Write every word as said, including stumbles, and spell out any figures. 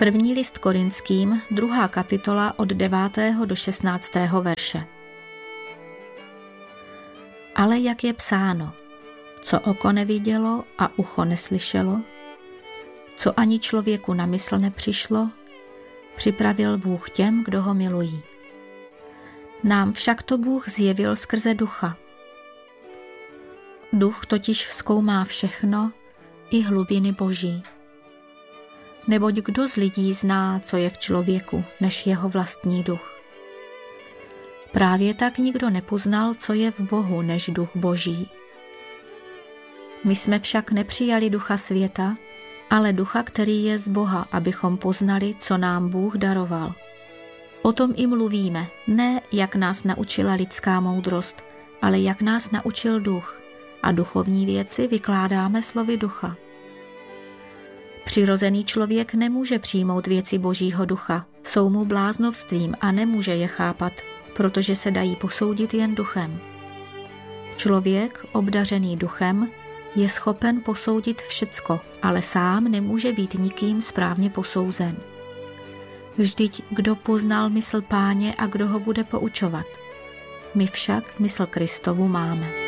První list Korinským, druhá kapitola od devátého do šestnáctého verše. Ale jak je psáno, co oko nevidělo a ucho neslyšelo, co ani člověku na mysl nepřišlo, připravil Bůh těm, kdo ho milují. Nám však to Bůh zjevil skrze Ducha. Duch totiž zkoumá všechno, i hlubiny Boží. Neboť kdo z lidí zná, co je v člověku, než jeho vlastní duch? Právě tak nikdo nepoznal, co je v Bohu, než duch Boží. My jsme však nepřijali ducha světa, ale ducha, který je z Boha, abychom poznali, co nám Bůh daroval. O tom i mluvíme, ne jak nás naučila lidská moudrost, ale jak nás naučil duch, a duchovní věci vykládáme slovy ducha. Přirozený člověk nemůže přijmout věci Božího ducha, jsou mu bláznovstvím a nemůže je chápat, protože se dají posoudit jen duchem. Člověk, obdařený duchem, je schopen posoudit všecko, ale sám nemůže být nikým správně posouzen. Vždyť kdo poznal mysl Páně a kdo ho bude poučovat? My však mysl Kristovu máme.